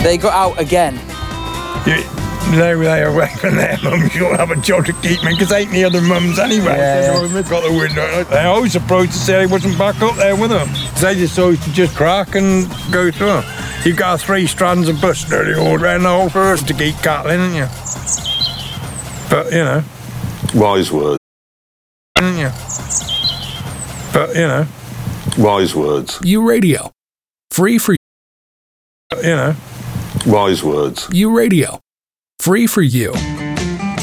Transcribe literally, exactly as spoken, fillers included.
They got out again. You, they were away from their mums. You don't have a job to keep me because ain't the other mums anyway. Yeah. So they've got the window. They're always surprised to say he wasn't back up there with them. They just always to just crack and go through. You've got three strands of bus nearly all around the whole forest to keep cattling, haven't you? But, you know. Wise words. Haven't you? But, you know. Wise words. U Radio. Free for But, you know. Wise words. U Radio. Free for you.